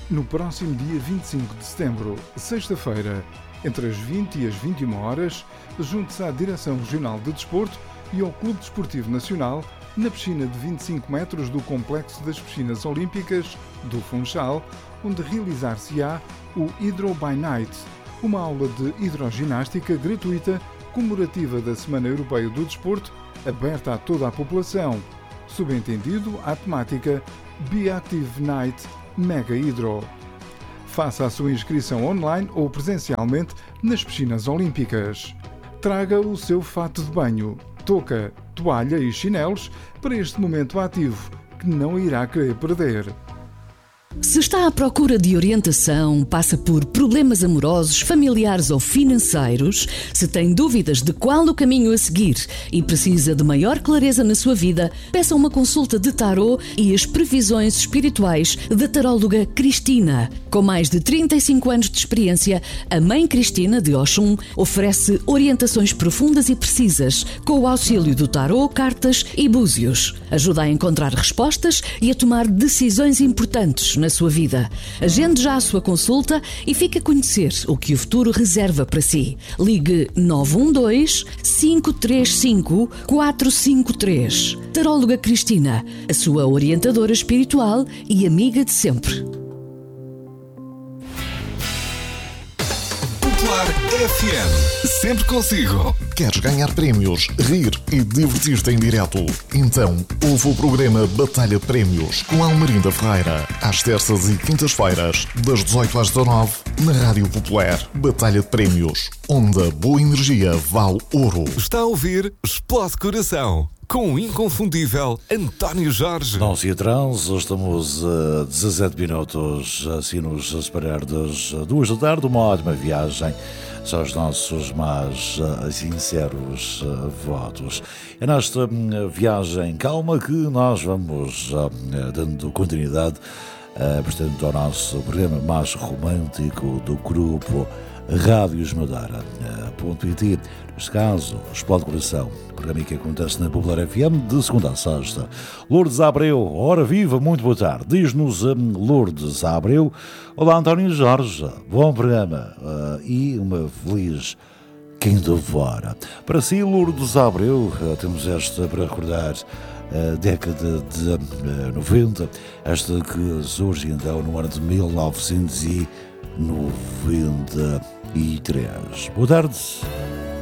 no próximo dia 25 de setembro, sexta-feira, entre as 20 e as 21 horas, junte-se à Direção Regional de Desporto e ao Clube Desportivo Nacional, na piscina de 25 metros do Complexo das Piscinas Olímpicas do Funchal, onde realizar-se-á o Hydro by Night, uma aula de hidroginástica gratuita comemorativa da Semana Europeia do Desporto, aberta a toda a população. Subentendido, à temática Be Active Night Mega Hydro. Faça a sua inscrição online ou presencialmente nas piscinas olímpicas. Traga o seu fato de banho, touca, toalha e chinelos para este momento ativo que não irá querer perder. Se está à procura de orientação, passa por problemas amorosos, familiares ou financeiros, se tem dúvidas de qual o caminho a seguir e precisa de maior clareza na sua vida, peça uma consulta de tarô e as previsões espirituais da taróloga Cristina. Com mais de 35 anos de experiência, a Mãe Cristina de Oxum oferece orientações profundas e precisas com o auxílio do tarô, cartas e búzios. Ajuda a encontrar respostas e a tomar decisões importantes na sua vida. Agende já a sua consulta e fique a conhecer o que o futuro reserva para si. Ligue 912-535-453. Taróloga Cristina, a sua orientadora espiritual e amiga de sempre. Popular FM, sempre consigo. Queres ganhar prémios, rir e divertir-te em direto? Então, ouve o programa Batalha de Prémios com Almerinda Ferreira, às terças e quintas-feiras, das 18 às 19, na Rádio Popular. Batalha de Prémios, onde a boa energia vale ouro. Está a ouvir Explode Coração, com o inconfundível António Jorge. 11 atrás, estamos a 17 minutos, assim nos separar das 2 da tarde, uma ótima viagem. São os nossos mais sinceros votos. É nesta viagem calma que nós vamos dando continuidade, portanto, ao nosso programa mais romântico do grupo Rádios Madeira.pt. Neste caso, Explode Coração, programa que acontece na Popular FM de segunda a sexta. Lourdes Abreu, hora viva, muito boa tarde. Diz-nos Lourdes Abreu: olá António Jorge, bom programa e uma feliz quinta-feira. Para si, Lourdes Abreu, temos esta para recordar a década de 90, esta que surge então no ano de 1993. Boa tarde.